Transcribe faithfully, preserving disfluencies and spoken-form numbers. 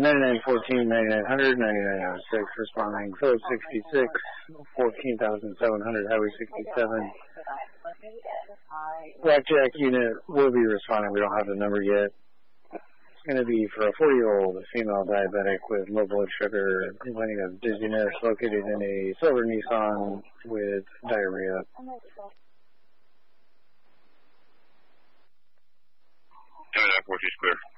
ninety-nine fourteen, ninety-nine hundred, ninety-nine oh six, responding code sixty-six, fourteen thousand seven hundred, Highway sixty-seven. Blackjack unit will be responding. We don't have the number yet. It's going to be for a forty-year-old female diabetic with low blood sugar, complaining of dizziness, located in a silver Nissan with diarrhea. ninety-nine fourteen square.